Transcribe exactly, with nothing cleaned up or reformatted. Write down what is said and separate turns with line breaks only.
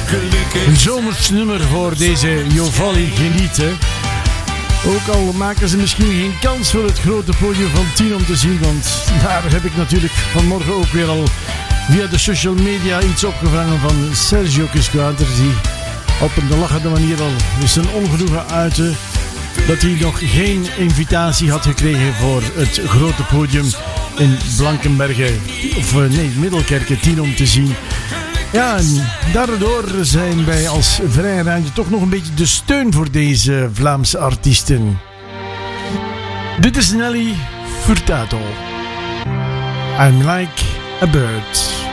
Een zomers nummer voor deze Jovalli genieten. Ook al maken ze misschien geen kans voor het grote podium van tien om te zien. Want daar heb ik natuurlijk vanmorgen ook weer al via de social media iets opgevangen van Sergio Quisquater. Die op een lachende manier al zijn ongenoegen uitte dat hij nog geen invitatie had gekregen voor het grote podium in Blankenberge. Of nee, Middelkerke tien om te zien. Ja, en daardoor zijn wij als Vrij Radio toch nog een beetje de steun voor deze Vlaamse artiesten. Dit is Nelly Furtado. I'm like a bird.